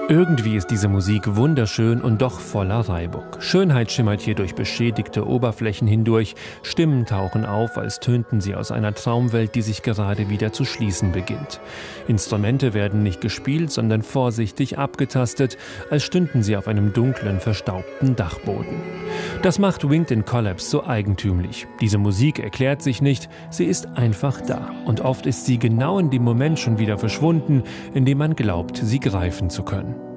Irgendwie ist diese Musik wunderschön und doch voller Reibung. Schönheit schimmert hier durch beschädigte Oberflächen hindurch, Stimmen tauchen auf, als tönten sie aus einer Traumwelt, die sich gerade wieder zu schließen beginnt. Instrumente werden nicht gespielt, sondern vorsichtig abgetastet, als stünden sie auf einem dunklen, verstaubten Dachboden. Das macht Winged in Collapse so eigentümlich. Diese Musik erklärt sich nicht, sie ist einfach da. Und oft ist sie genau in dem Moment schon wieder verschwunden, in dem man glaubt, sie greifen zu können.